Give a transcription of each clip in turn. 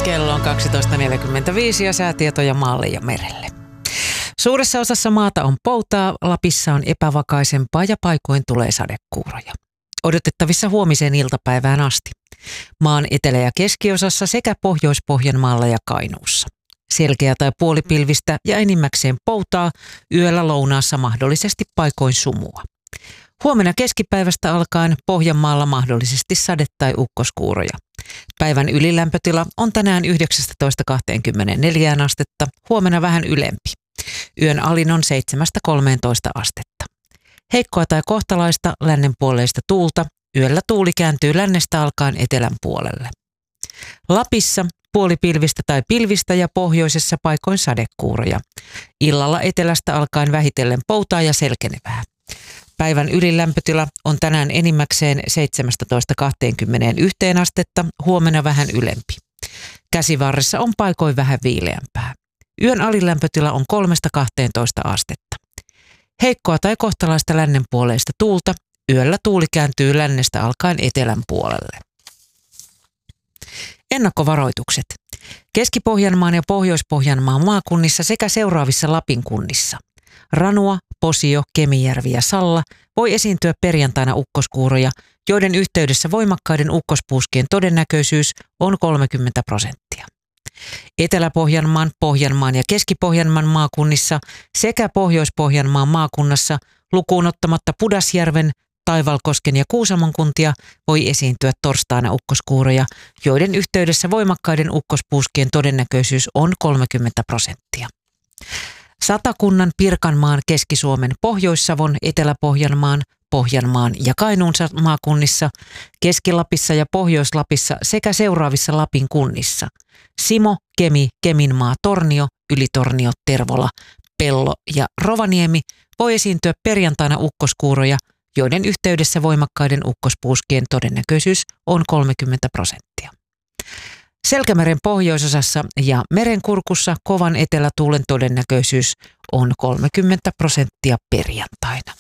Kello on 12.45 ja säätietoja maalle ja merelle. Suuressa osassa maata on poutaa, Lapissa on epävakaisempaa ja paikoin tulee sadekuuroja. Odotettavissa huomiseen iltapäivään asti. Maan etelä- ja keskiosassa sekä Pohjois-Pohjanmaalla ja Kainuussa. Selkeä tai puolipilvistä ja enimmäkseen poutaa, yöllä lounaassa mahdollisesti paikoin sumua. Huomenna keskipäivästä alkaen Pohjanmaalla mahdollisesti sade- tai ukkoskuuroja. Päivän ylilämpötila on tänään 19-24 astetta, huomenna vähän ylempi. Yön alin on 7-13 astetta. Heikkoa tai kohtalaista lännenpuoleista tuulta, yöllä tuuli kääntyy lännestä alkaen etelän puolelle. Lapissa puolipilvistä tai pilvistä ja pohjoisessa paikoin sadekuuroja. Illalla etelästä alkaen vähitellen poutaa ja selkenevää. Päivän ylilämpötila on tänään enimmäkseen 17-21 astetta, huomenna vähän ylempi. Käsivarressa on paikoin vähän viileämpää. Yön alilämpötila on 3-12 astetta. Heikkoa tai kohtalaista lännenpuoleista tuulta, yöllä tuuli kääntyy lännestä alkaen etelän puolelle. Ennakkovaroitukset. Keski-Pohjanmaan ja Pohjois-Pohjanmaan maakunnissa sekä seuraavissa Lapin kunnissa. Ranua, Posio, Kemijärvi ja Salla voi esiintyä perjantaina ukkoskuuroja, joiden yhteydessä voimakkaiden ukkospuuskien todennäköisyys on 30%. Etelä-Pohjanmaan, Pohjanmaan ja Keski-Pohjanmaan maakunnissa sekä Pohjois-Pohjanmaan maakunnassa lukuun ottamatta Pudasjärven, Taivalkosken ja Kuusamon kuntia voi esiintyä torstaina ukkoskuuroja, joiden yhteydessä voimakkaiden ukkospuuskien todennäköisyys on 30%. Satakunnan, Pirkanmaan, Keski-Suomen, Pohjois-Savon, Etelä-Pohjanmaan, Pohjanmaan ja Kainuun maakunnissa, Keski-Lapissa ja Pohjois-Lapissa sekä seuraavissa Lapin kunnissa. Simo, Kemi, Keminmaa, Tornio, Ylitornio, Tervola, Pello ja Rovaniemi voi esiintyä perjantaina ukkoskuuroja, joiden yhteydessä voimakkaiden ukkospuuskien todennäköisyys on 30%. Selkämeren pohjoisosassa ja merenkurkussa kovan etelätuulen todennäköisyys on 30% perjantaina.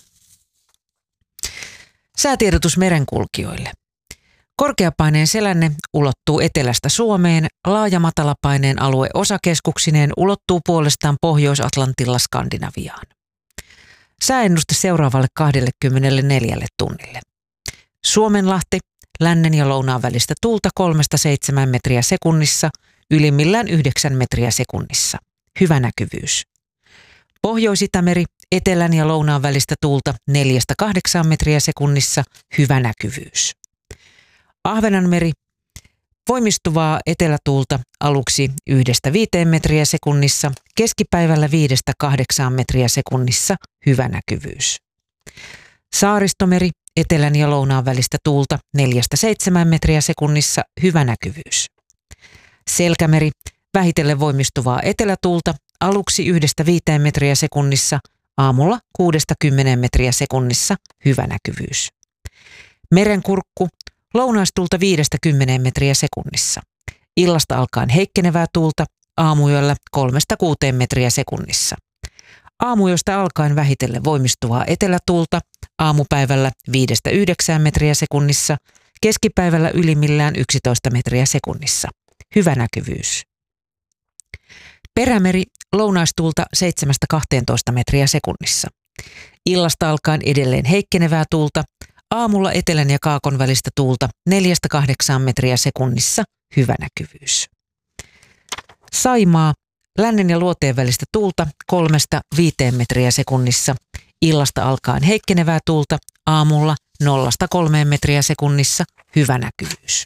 Säätiedotus merenkulkijoille. Korkeapaineen selänne ulottuu etelästä Suomeen, laaja matalapaineen alue osakeskuksineen ulottuu puolestaan Pohjois-Atlantilla Skandinaviaan. Sääennuste seuraavalle 24 tunnille. Suomenlahti, lännen ja lounaan välistä tuulta 3-7 metriä sekunnissa, ylimmillään 9 metriä sekunnissa. Hyvä näkyvyys. Pohjois-Itämeri, etelän ja lounaan välistä tuulta 4-8 metriä sekunnissa, hyvä näkyvyys. Ahvenanmeri, voimistuvaa etelätuulta aluksi 1-5 metriä sekunnissa, keskipäivällä 5-8 metriä sekunnissa, hyvä näkyvyys. Saaristomeri, etelän ja lounaan välistä tuulta 4-7 metriä sekunnissa, hyvä näkyvyys. Selkämeri, vähitellen voimistuvaa etelätuulta aluksi 1-5 metriä sekunnissa, aamulla 6-10 metriä sekunnissa, hyvä näkyvyys. Merenkurkku, lounaistulta 5-10 metriä sekunnissa. Illasta alkaen heikkenevää tuulta, aamuyöllä 3-6 metriä sekunnissa. Aamuyöstä alkaen vähitellen voimistuvaa etelätuulta, aamupäivällä 5-9 metriä sekunnissa, keskipäivällä ylimmillään 11 metriä sekunnissa. Hyvä näkyvyys. Perämeri, lounaistuulta 7-12 metriä sekunnissa. Illasta alkaen edelleen heikkenevää tuulta, aamulla etelän ja kaakon välistä tuulta 4-8 metriä sekunnissa, hyvä näkyvyys. Saimaa, lännen ja luoteen välistä tuulta 3-5 metriä sekunnissa, illasta alkaen heikkenevää tuulta, aamulla 0-3 metriä sekunnissa, hyvä näkyvyys.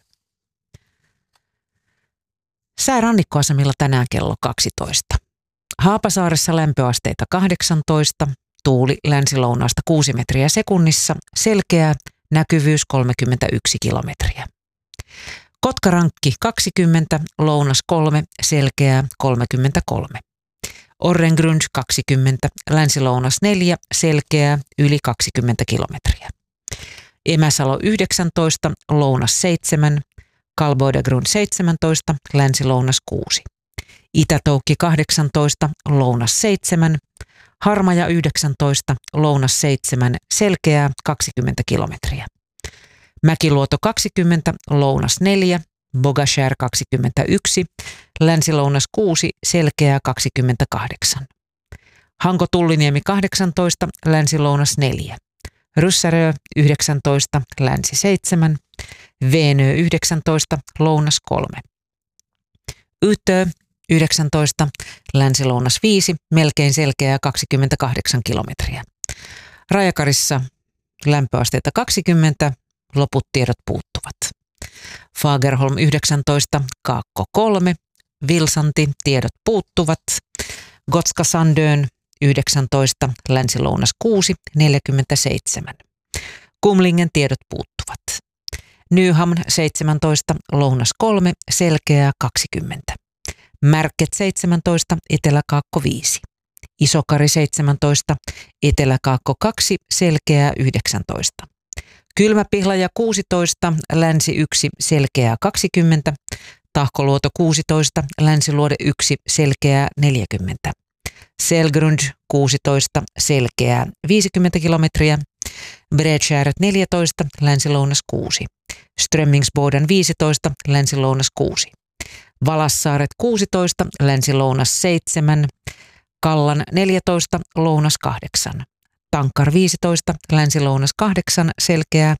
Sää rannikkoasemilla tänään kello 12. Haapasaaressa lämpöasteita 18, tuuli länsilounaasta 6 metriä sekunnissa, selkeää, näkyvyys 31 kilometriä. Kotkarankki 20, lounas 3, selkeää 33. Orrengrund 20, länsilounas 4, selkeää yli 20 kilometriä. Emäsalo 19, lounas 7, Kalboidagrund 17, länsilounas 6. Itätoukki 18, lounas 7, Harmaja 19, lounas 7, selkeää 20 kilometriä. Mäkiluoto 20, lounas 4, Bogashär 21, Länsi-Lounas 6, Selkeää 28. Hanko-Tulliniemi 18, Länsi-Lounas 4. Ryssärö 19, Länsi 7. Veenö 19, Lounas 3. Ytö 19, Länsi-Lounas 5, melkein Selkeää 28 kilometriä. Rajakarissa lämpöasteita 20, loput tiedot puuttuvat. Fagerholm 19, Kaakko 3, Vilsanti, tiedot puuttuvat. Gotska Sandön 19, Länsi-Lounas 6, 47. Kumlingen tiedot puuttuvat. Nyhamn 17, Lounas 3, Selkeää 20. Märket 17, Etelä-Kaakko 5. Isokari 17, Etelä-Kaakko 2, Selkeää 19. Kylmäpihlaja 16, Länsi 1, Selkeää 20. Tahkoluoto 16, Länsiluode 1, Selkeää 40. Selgrund 16, Selkeää 50 kilometriä. Bredskäret 14, Länsi-Lounas 6. Strömmingsboden 15, Länsi-Lounas 6. Valassaaret 16, Länsi-Lounas 7. Kallan 14, Lounas 8. Tankkar 15, Länsi-Lounas 8, Selkeää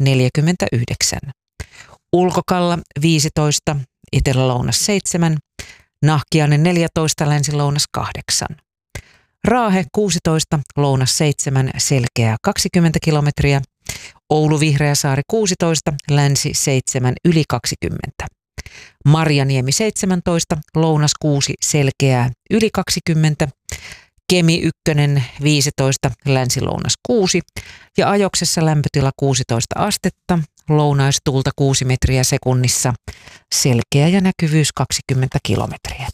49. Ulkokalla 15, Etelä-Lounas 7. Nahkiainen 14, Länsi-Lounas 8. Raahe 16, Lounas 7, Selkeää 20 kilometriä. Oulu Vihreäsaari 16, Länsi 7, yli 20. Marjaniemi 17, Lounas 6, Selkeää yli 20. Kemi 1, 15, Länsi-Lounas 6 ja Ajoksessa lämpötila 16 astetta, lounaistuulta 6 metriä sekunnissa, selkeä ja näkyvyys 20 kilometriä.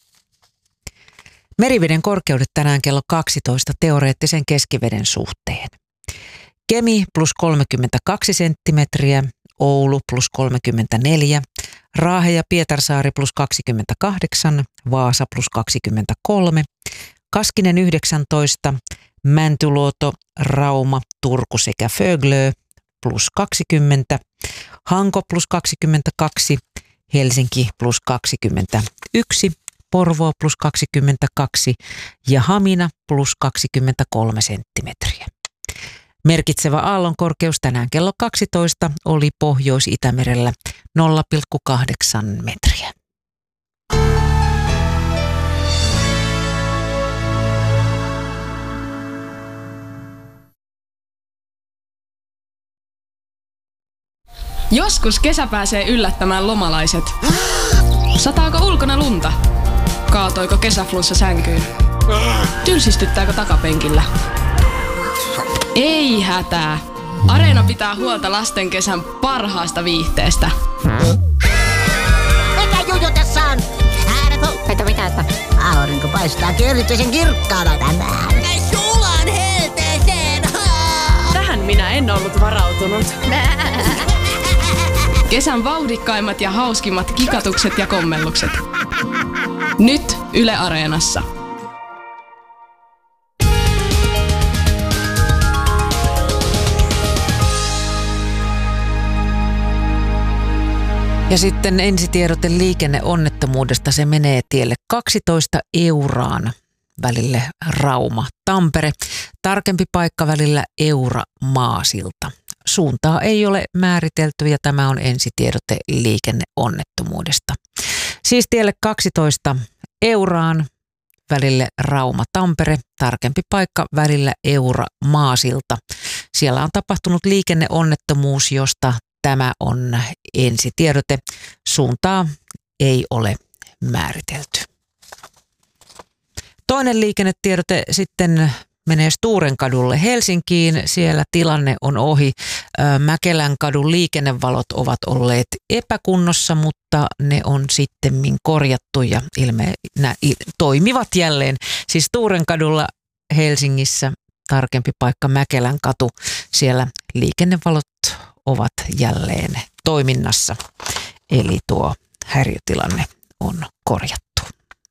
Meriveden korkeudet tänään kello 12 teoreettisen keskiveden suhteen. Kemi plus 32 senttimetriä, Oulu plus 34, Raahe ja Pietarsaari plus 28, Vaasa plus 23, Kaskinen 19, Mäntyluoto, Rauma, Turku sekä Föglö plus 20, Hanko plus 22, Helsinki plus 21, Porvoo plus 22 ja Hamina plus 23 senttimetriä. Merkitsevä aallonkorkeus tänään kello 12 oli Pohjois-Itämerellä 0,8 metriä. Joskus kesä pääsee yllättämään lomalaiset. Sataako ulkona lunta? Kaatoiko kesäflunssa sänkyyn? Tylsistyttääkö takapenkillä? Ei hätää. Areena pitää huolta lasten kesän parhaasta viihteestä. Mikä juju tässä on? Kato mitä, että aurinko paistaa erityisen kirkkaana tänään. Näin sulan helteeseen. Tähän minä en ollut varautunut. Kesän vauhdikkaimmat ja hauskimmat kikatukset ja kommellukset. Nyt Yle Areenassa. Ja sitten ensitiedote liikenneonnettomuudesta. Se menee tielle 12 Euraan välille Rauma-Tampere. Tarkempi paikka välillä Eura-Maasilta. Suuntaa ei ole määritelty ja tämä on ensitiedote liikenneonnettomuudesta. Siis tielle 12 Euraan välille Rauma-Tampere. Tarkempi paikka välillä Eura-Maasilta. Siellä on tapahtunut liikenneonnettomuus, josta tämä on ensitiedote. Suuntaa ei ole määritelty. Toinen liikennetiedote sitten menee Sturenkadulle Helsinkiin. Siellä tilanne on ohi. Mäkelän kadun liikennevalot ovat olleet epäkunnossa, mutta ne on sittemmin korjattu ja toimivat jälleen. Siis Sturenkadulla Helsingissä, tarkempi paikka Mäkelän katu, siellä liikennevalot ovat jälleen toiminnassa. Eli tuo häiriötilanne on korjattu.